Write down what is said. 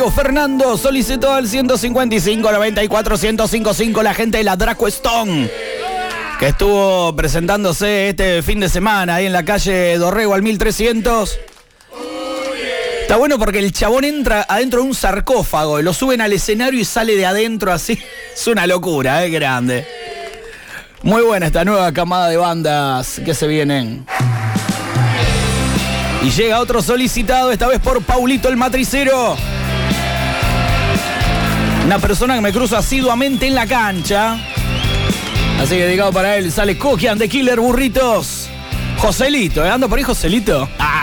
Fernando solicitó al 155 94 1055 la gente de la Draco Stone, que estuvo presentándose este fin de semana ahí en la calle Dorrego al 1300. Está bueno porque el chabón entra adentro de un sarcófago y lo suben al escenario y sale de adentro así. Es una locura, grande. Muy buena esta nueva camada de bandas que se vienen. Y llega otro solicitado, esta vez por Paulito el Matricero. Una persona que me cruzo asiduamente en la cancha. Así que dedicado para él, sale Coquian de Killer Burritos. Joselito, ¿ando por ahí Joselito? ¡Ah!